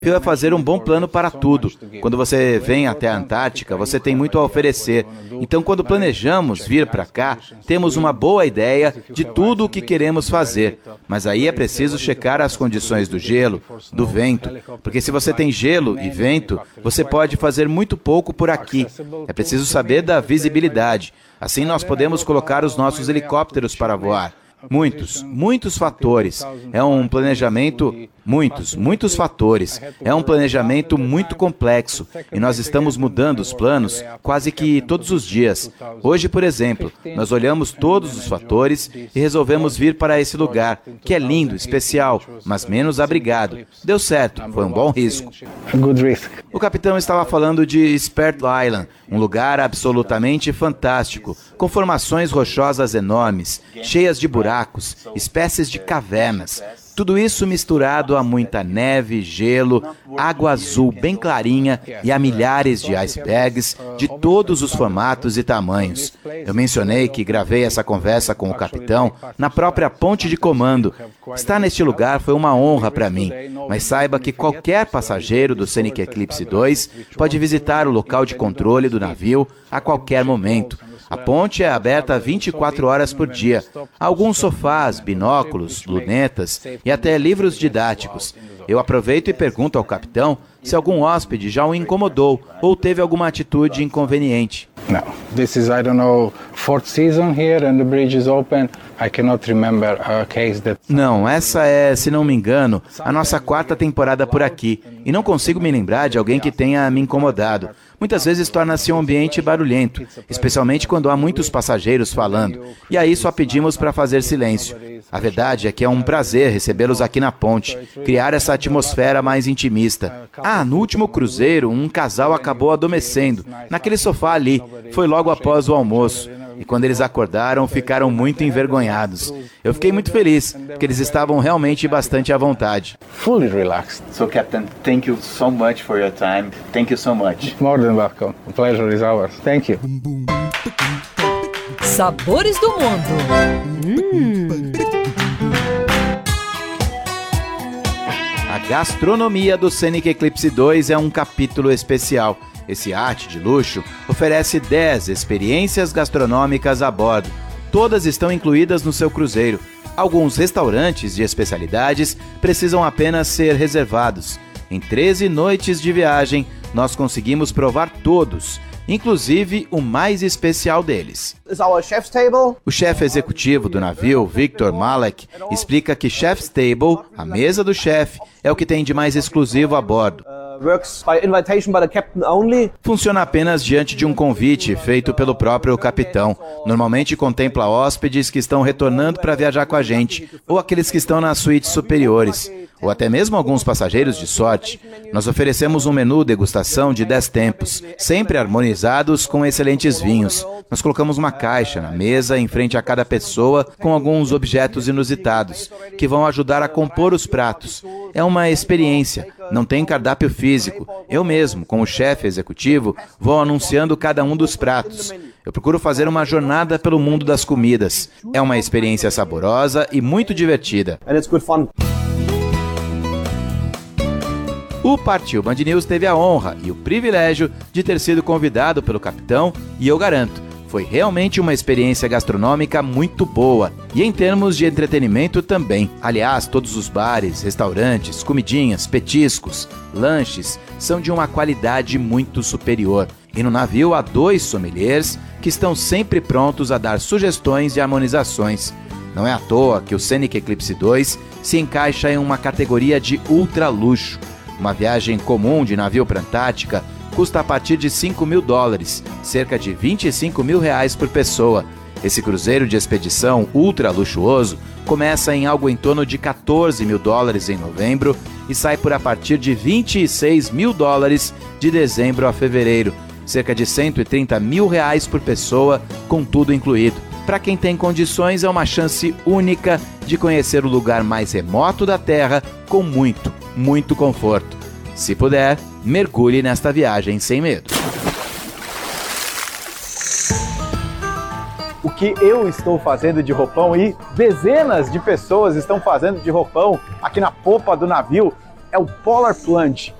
É fazer um bom plano para tudo. Quando você vem até a Antártica, você tem muito a oferecer. Então, quando planejamos vir para cá, temos uma boa ideia de tudo o que queremos fazer. Mas aí é preciso checar as condições do gelo, do vento. Porque se você tem gelo e vento, você pode fazer muito pouco por aqui. É preciso saber da visibilidade. Assim nós podemos colocar os nossos helicópteros para voar. Muitos fatores. É um planejamento, muitos fatores. É um planejamento muito complexo e nós estamos mudando os planos quase que todos os dias. Hoje, por exemplo, nós olhamos todos os fatores e resolvemos vir para esse lugar, que é lindo, especial, mas menos abrigado. Deu certo, foi um bom risco. O capitão estava falando de Spurtle Island, um lugar absolutamente fantástico, com formações rochosas enormes, cheias de buracos, espécies de cavernas. Tudo isso misturado a muita neve, gelo, água azul bem clarinha e a milhares de icebergs de todos os formatos e tamanhos. Eu mencionei que gravei essa conversa com o capitão na própria ponte de comando. Estar neste lugar foi uma honra para mim, mas saiba que qualquer passageiro do Scenic Eclipse 2 pode visitar o local de controle do navio a qualquer momento. A ponte é aberta 24 horas por dia. Há alguns sofás, binóculos, lunetas e até livros didáticos. Eu aproveito e pergunto ao capitão se algum hóspede já o incomodou ou teve alguma atitude inconveniente. No, this is, I don't know, fourth season here and the bridge is open. I cannot remember a case that... Não, essa é, se não me engano, a nossa quarta temporada por aqui. E não consigo me lembrar de alguém que tenha me incomodado. Muitas vezes torna-se um ambiente barulhento, especialmente quando há muitos passageiros falando. E aí só pedimos para fazer silêncio. A verdade é que é um prazer recebê-los aqui na ponte, criar essa atmosfera mais intimista. No último cruzeiro, um casal acabou adormecendo, naquele sofá ali. Foi logo após o almoço. E quando eles acordaram, ficaram muito envergonhados. Eu fiquei muito feliz, porque eles estavam realmente bastante à vontade. Fully relaxed. So, Captain, thank you so much for your time. Thank you so much. More than welcome. The pleasure is ours. Thank you. Sabores do mundo. A gastronomia do Scenic Eclipse 2 é um capítulo especial. Esse iate de luxo oferece 10 experiências gastronômicas a bordo. Todas estão incluídas no seu cruzeiro. Alguns restaurantes de especialidades precisam apenas ser reservados. Em 13 noites de viagem, nós conseguimos provar todos, inclusive o mais especial deles. O chefe executivo do navio, Victor Malek, explica que Chef's Table, a mesa do chefe, é o que tem de mais exclusivo a bordo. Funciona apenas diante de um convite feito pelo próprio capitão. Normalmente contempla hóspedes que estão retornando para viajar com a gente, ou aqueles que estão nas suítes superiores, ou até mesmo alguns passageiros de sorte. Nós oferecemos um menu degustação de 10 tempos, sempre harmonizados com excelentes vinhos. Nós colocamos uma caixa na mesa em frente a cada pessoa com alguns objetos inusitados, que vão ajudar a compor os pratos. É uma experiência, não tem cardápio físico. Eu mesmo, como chefe executivo, vou anunciando cada um dos pratos. Eu procuro fazer uma jornada pelo mundo das comidas. É uma experiência saborosa e muito divertida. O Partiu Band News teve a honra e o privilégio de ter sido convidado pelo capitão e eu garanto, foi realmente uma experiência gastronômica muito boa e em termos de entretenimento também. Aliás, todos os bares, restaurantes, comidinhas, petiscos, lanches são de uma qualidade muito superior. E no navio há 2 sommeliers que estão sempre prontos a dar sugestões e harmonizações. Não é à toa que o Scenic Eclipse 2 se encaixa em uma categoria de ultra luxo. Uma viagem comum de navio para a Antártica custa a partir de $5.000, cerca de R$25.000 por pessoa. Esse cruzeiro de expedição ultra luxuoso começa em algo em torno de $14.000 em novembro e sai por a partir de $26.000 de dezembro a fevereiro, cerca de R$130.000 por pessoa, com tudo incluído. Para quem tem condições, é uma chance única de conhecer o lugar mais remoto da Terra com muito conforto. Se puder, mergulhe nesta viagem sem medo. O que eu estou fazendo de roupão e dezenas de pessoas estão fazendo de roupão aqui na popa do navio é o Polar Plunge.